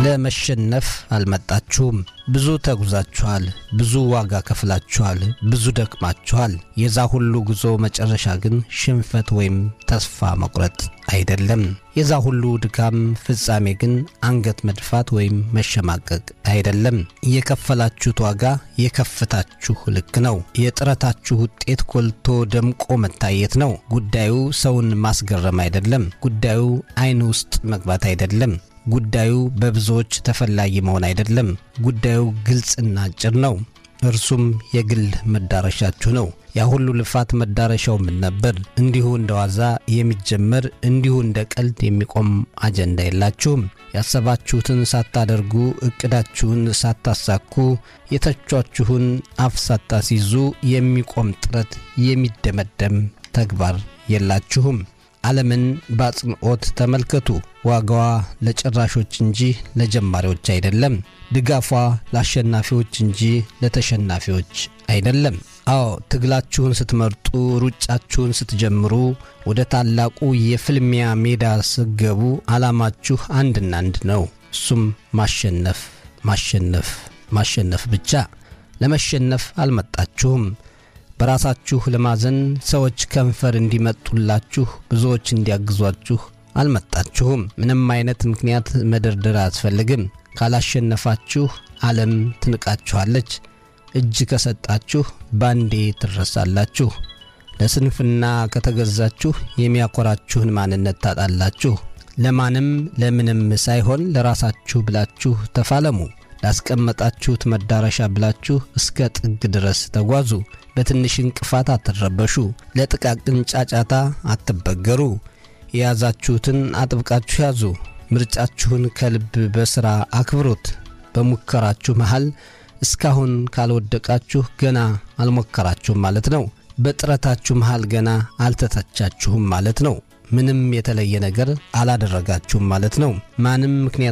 ለመሸነፍ አልመጣችሁም። ብዙ ተጉዛችኋል፣ ብዙ ዋጋ ከፍላችኋል፣ ብዙ ደክማችኋል። የዛ ሁሉ ጉዞ መጨረሻ ግን ሽንፈት ወይም ተስፋ መቁረጥ አይደለም። የዛ ሁሉ ድካም ፍጻሜ ግን አንገት መድፋት ወይም መሸማቀቅ አይደለም። የከፈላችሁት ዋጋ የከፍታችሁ ልክ ነው። የጥረታችሁ ውጤት ጎልቶ ደምቆ መታየት ነው። ጉዳዩ ሰውን ማስገረም አይደለም። ጉዳዩ አይን ውስጥ መግባት አይደለም። ጉዳዩ በብዙዎች ተፈላጊ መሆን አይደለም። ጉዳዩ ግልጽና አጭር ነው። እርሱም የግል መዳረሻችሁ ነው። ያ ሁሉ ልፋት መዳረሻው ምን ነበር? እንዲሁ እንደዋዛ የሚጀመር እንዲሁ እንደ ቀልድ የሚቆም አጀንዳ የላችሁም። ያሰባችሁትን ሳታደርጉ እቅዳችሁን ሳታሳኩ የተቻችሁን አፍ ሳታስይዙ የሚቆም ጥረት የሚደመደም ተግባር የላችሁም። ዓለምን በአጽንኦት ተመልከቱ። ዋጋዋ ለጨራሾች እንጂ ለጀማሪዎች አይደለም። ድጋፏ ለአሸናፊዎች እንጂ ለተሸናፊዎች አይደለም። አዎ ትግላችሁን ስትመርጡ፣ ሩጫችሁን ስትጀምሩ፣ ወደ ታላቁ የፍልሚያ ሜዳ ስትገቡ ዓላማችሁ አንድና አንድ ነው። እሱም ማሸነፍ፣ ማሸነፍ፣ ማሸነፍ ብቻ። ለመሸነፍ አልመጣችሁም። በራሳችሁ ለማዘን ሰዎች ከንፈር እንዲመጡላችሁ፣ ብዙዎች እንዲያግዟችሁ አልመጣችሁም። ምንም አይነት ምክንያት መደርደር አያስፈልግም። ካላሸነፋችሁ ዓለም ትንቃችኋለች። እጅ ከሰጣችሁ ባንዴ ትረሳላችሁ። ለስንፍና ከተገዛችሁ የሚያኮራችሁን ማንነት ታጣላችሁ። ለማንም ለምንም ሳይሆን ለራሳችሁ ብላችሁ ተፋለሙ። ላስቀመጣችሁት መዳረሻ ብላችሁ እስከ ጥግ ድረስ ተጓዙ። በትንሽ እንቅፋት አትረበሹ። ለጥቃቅን ጫጫታ አትበገሩ። የያዛችሁትን አጥብቃችሁ ያዙ። ምርጫችሁን ከልብ በሥራ አክብሩት። በሙከራችሁ መሃል እስካሁን ካልወደቃችሁ ገና አልሞከራችሁም ማለት ነው። በጥረታችሁ መሃል ገና አልተተቻችሁም ማለት ነው። ምንም የተለየ ነገር አላደረጋችሁም ማለት ነው። ማንም ምክንያት